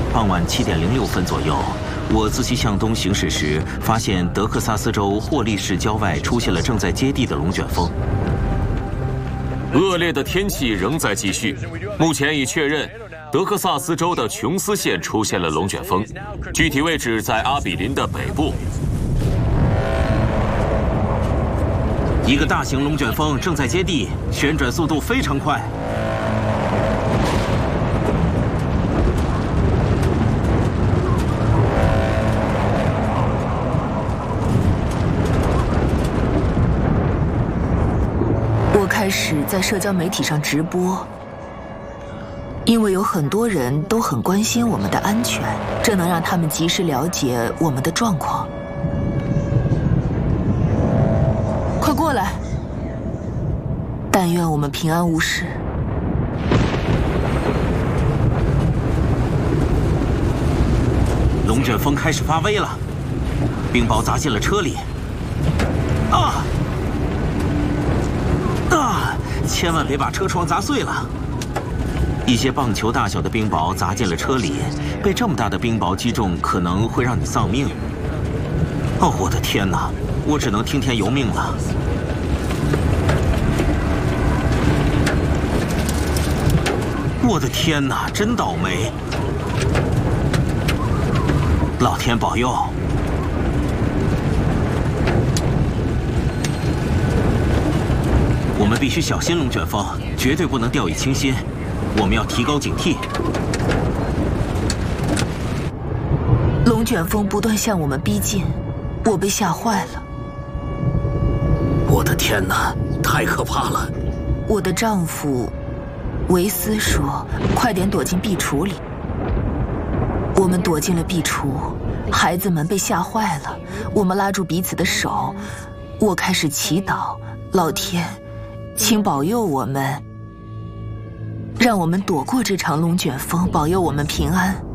傍晚7点06分左右，我自西向东行驶时，发现德克萨斯州霍利市郊外出现了正在接地的龙卷风。 恶劣的天气仍在继续，目前已确认，德克萨斯州的琼斯县出现了龙卷风，具体位置在阿比林的北部。 一个大型龙卷风正在接地，旋转速度非常快。 我开始在社交媒体上直播，因为有很多人都很关心我们的安全，这能让他们及时了解我们的状况。快过来！但愿我们平安无事。 龙卷风开始发威了，冰雹砸进了车里。啊！ 千万别把车窗砸碎了！一些棒球大小的冰雹砸进了车里，被这么大的冰雹击中，可能会让你丧命。哦，我的天哪！我只能听天由命了。我的天哪，真倒霉！老天保佑！ 我们必须小心龙卷风，绝对不能掉以轻心。我们要提高警惕。 龙卷风不断向我们逼近，我被吓坏了。 我的天哪，太可怕了！ 我的丈夫维斯说：“快点躲进壁橱里。”我们躲进了壁橱，孩子们被吓坏了。我们拉住彼此的手，我开始祈祷：老天。 请保佑我们，让我们躲过这场龙卷风，保佑我们平安。